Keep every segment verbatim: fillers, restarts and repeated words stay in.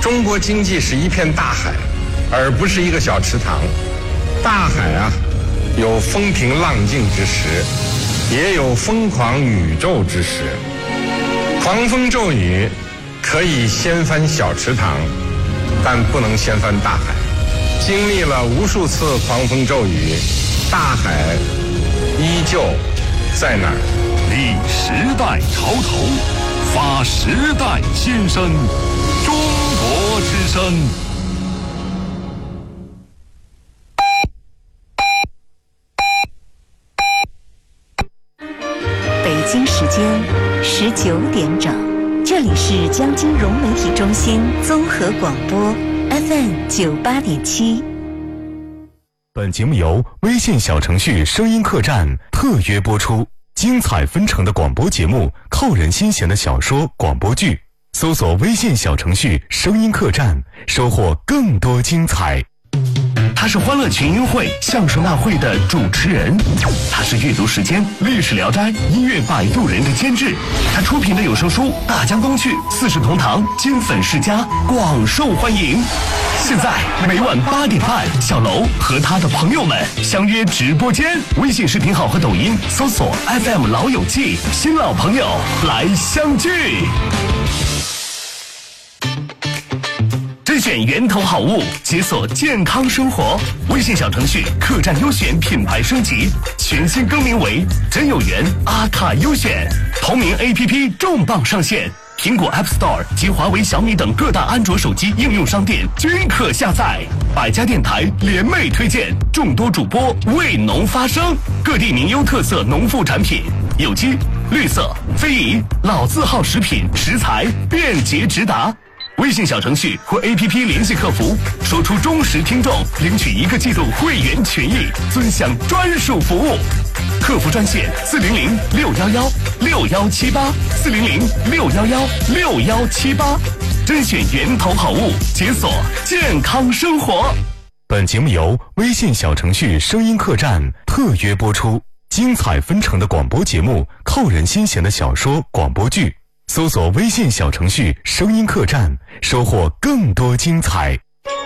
中国经济是一片大海，而不是一个小池塘。大海啊，有风平浪静之时，也有疯狂宇宙之时。狂风骤雨可以掀翻小池塘，但不能掀翻大海。经历了无数次狂风骤雨，大海依旧在那儿。 立时代潮头，发时代新生，中国之声。 北京时间十九点整，这里是江津融媒体中心综合广播 F M 九八点七。 本节目由微信小程序声音客栈特约播出。精彩纷呈的广播节目，扣人心弦的小说、广播剧，搜索微信小程序声音客栈，收获更多精彩。 他是欢乐群英会相声大会的主持人，他是阅读时间历史聊斋音乐摆渡人的监制，他出品的有声书《大江东去》四世同堂金粉世家广受欢迎。现在每晚八点半，小楼和他的朋友们相约直播间，微信视频号和抖音搜索 F M 老友记，新老朋友来相聚。甄选源头好物，解锁健康生活。微信小程序客栈优选品牌升级，全新更名为真有缘阿卡优选。同名 A P P 重磅上线，苹果 App Store 及华为、小米等各大安卓手机应用商店均可下载。百家电台联袂推荐，众多主播为农发声，各地名优特色农副产品，有机、绿色、非遗、老字号食品食材便捷直达。微信小程序或 A P P 联系客服，说出忠实听众，领取一个季度会员权益，尊享专属服务。客服专线四零零六幺幺六幺七八四零零六幺幺六幺七八，甄选源头好物，解锁健康生活。 本节目由微信小程序声音客栈特约播出。精彩纷呈的广播节目，扣人心弦的小说、广播剧。搜索微信小程序声音客栈，收获更多精彩。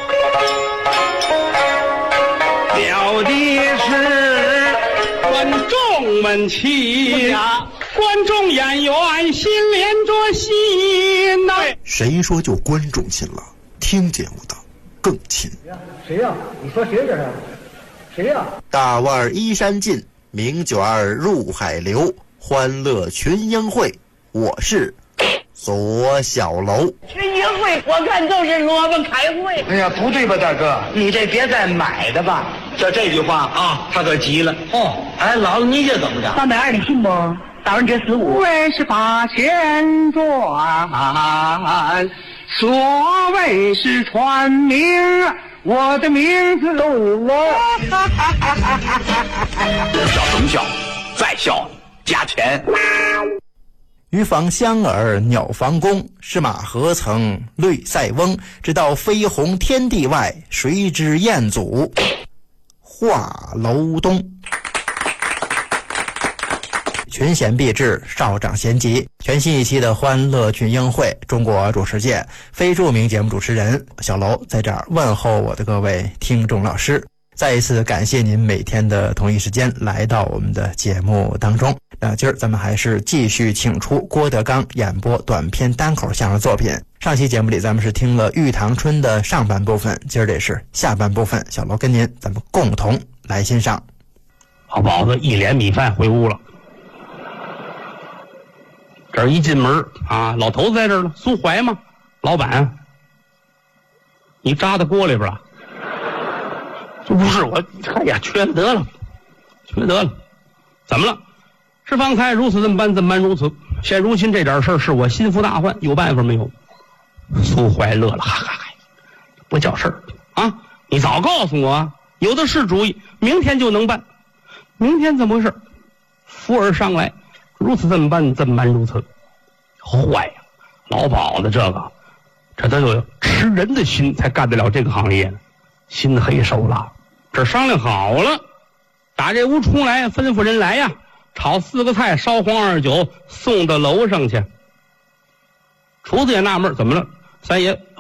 了的是观众们齐，观众演员心连着心呐、啊。 谁说就观众亲了？听节目的更亲。 谁呀、啊？你说谁这是？谁呀、啊？ 大腕依山尽，名卷入海流，欢乐群英会。我是左小楼。 群英会我看就是萝卜开会。 哎呀，不对吧，大哥？ 你这别再买的吧。 这这句话啊，他可急了。哦，哎，姥姥你这怎么着？ 三百二的信不？打完这十五。 为是八千转，所谓是传名，我的名字都了。 笑中笑，再笑加钱。 鱼房香饵鸟房宫，是马何曾绿塞翁。直到飞鸿天地外，谁知彦祖画楼东。群贤毕至，少长咸集。全新一期的欢乐群英会中国主持界非著名节目主持人小楼在这儿问候我的各位听众老师，再一次感谢您每天的同一时间来到我们的节目当中。那今儿咱们还是继续请出郭德纲演播短篇单口相声作品。上期节目里咱们是听了《玉堂春》的上半部分，今儿这是下半部分，小楼跟您咱们共同来欣赏。 老鸨子一脸米饭回屋了。这儿一进门啊，老头子在这儿了，苏怀吗？老板，你扎到锅里边了？不是我，哎呀，缺德了，缺德了，怎么了？是方才如此这么般，这么般如此。现如今这点事儿是我心腹大患，有办法没有？苏怀乐了，哈哈哈，不叫事儿啊！你早告诉我，有的是主意，明天就能办。明天怎么回事？扶儿上来，如此这么般，这么般如此。坏呀，老鸨子这个，这都有吃人的心才干得了这个行业呢，心黑手辣。这商量好了，打这屋出来，吩咐人来呀，炒四个菜，烧黄二酒，送到楼上去。厨子也纳闷，怎么了？三爷